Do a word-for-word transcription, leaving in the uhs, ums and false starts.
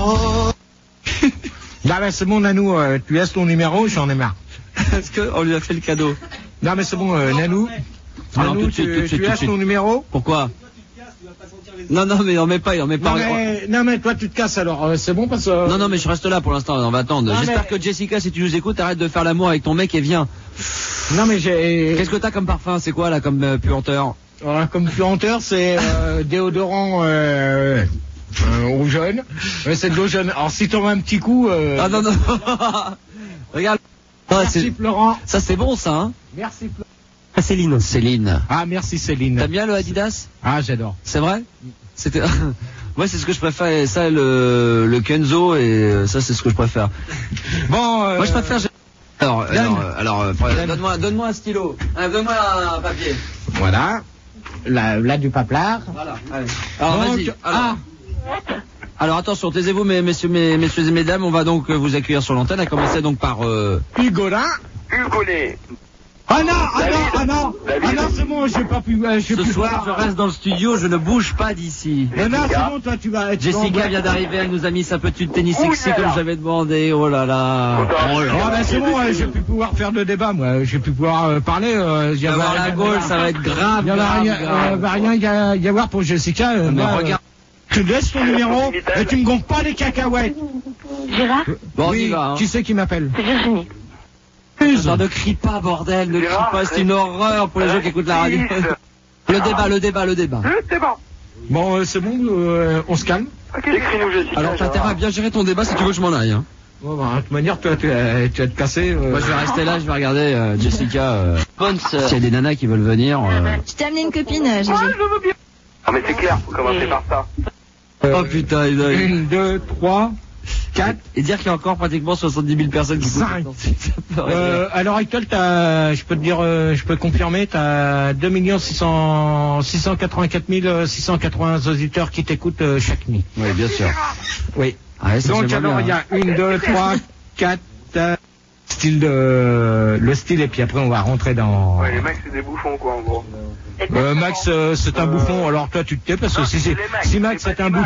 numéro. Non mais c'est bon Nanou, euh, tu laisses ton numéro, j'en ai marre. Est-ce qu'on lui a fait le cadeau? Non mais c'est bon euh, Nanou. Alors, Nanou, tout de suite, tu, tout de suite, tu tout de laisses suite. ton numéro. Pourquoi? Non, non, mais on met pas, on met pas. Non mais, non mais toi tu te casses alors, euh, c'est bon parce que... Non, non, mais je reste là pour l'instant, on va attendre. Non, J'espère mais- que Jessica, si tu nous écoutes, arrête de faire l'amour avec ton mec et viens. Non mais j'ai... Qu'est-ce que t'as comme parfum? C'est quoi là comme euh, puanteur? Voilà, comme puanteur, c'est euh, déodorant euh, euh, au jaune. Ouais, c'est de l'eau jaune. Alors si t'en as un petit coup... Euh... Ah non, non. Regarde. Ah, Merci c'est- Florent. ça c'est bon ça, hein? Merci Florent. Céline. Céline. Ah merci Céline. T'aimes bien le Adidas? Ah j'adore. C'est vrai? C'était. Ouais, c'est ce que je préfère. Et ça, le, le Kenzo, et euh, ça, c'est ce que je préfère. Bon... Euh... Moi, je préfère. Alors, Dan. alors, euh, alors euh, Dan. donne-moi, donne-moi un stylo. Hein, donne-moi un papier. Voilà. Là, là du paplard. Voilà. Allez. Alors, Donc, vas-y. Alors, ah. alors, attention, taisez-vous, mes, messieurs, mes, messieurs et mesdames. On va donc euh, vous accueillir sur l'antenne. À commencer donc par. Euh... Hugolin. Hugolet. Ah non, ah non, ah non, ah non, c'est bon, j'ai pas pu, euh, j'ai Ce pu soir, je voir. reste dans le studio. Je ne bouge pas d'ici. Non, non, c'est bon, toi, tu vas être... Jessica vient d'arriver. Elle nous a mis sa petite tennis Ouh sexy là là. comme j'avais demandé. Oh là là. Oh là Oh, là. ben c'est bon, euh, j'ai pu pouvoir faire de débat, moi. J'ai pu pouvoir euh, parler. Euh, y Tu vas voir avoir- la Gaule, ça va être grave. Il y en a grave, rien, grave. euh, va rien y, a- y avoir pour Jessica. Euh, Mais moi, regarde. euh, tu laisses ton numéro et tu me gonfles pas les cacahuètes. Gérard, Bon, on y Oui, va. Hein. qui c'est qui m'appelle? c'est Virginie. Non, ne crie pas, bordel, ne crie Gérard, pas, c'est une horreur pour les gens qui écoutent la radio. Le débat, le débat, le débat. Hein, c'est bon. Bon, euh, c'est bon, euh, on se calme. Ok, écris-nous Jessica. Alors, t'as intérêt à bien gérer ton débat si tu veux que je m'en aille. Hein. Bon, bah, de toute manière, toi, tu vas, tu vas te casser. euh. Moi, je vais rester là, je vais regarder euh, Jessica. Euh, S'il y a des nanas qui veulent venir. Euh... Je t'ai amené une copine, euh, Gégé. Ouais, je veux bien. Ah mais c'est clair, faut commencer par ça. Oh putain, il a... Une, deux, trois, quatre. Et dire qu'il y a encore pratiquement soixante-dix mille personnes qui Cinq. écoutent. Euh, à l'heure actuelle, t'as, je peux te dire, euh, je peux confirmer, t'as deux millions six cent quatre-vingt-quatre mille six cent quatre-vingts auditeurs qui t'écoutent euh, chaque nuit. Oui, bien sûr. Oui. Ah, ça, Donc j'aimerais alors, il y bien, a une, deux, trois, quatre, euh, style de, le style, et puis après on va rentrer dans... Ouais, les mecs c'est des bouffons quoi en gros. Euh, Max, euh, c'est un bouffon, alors toi tu te tais, parce que si, c'est- si Max c'est un bouffon...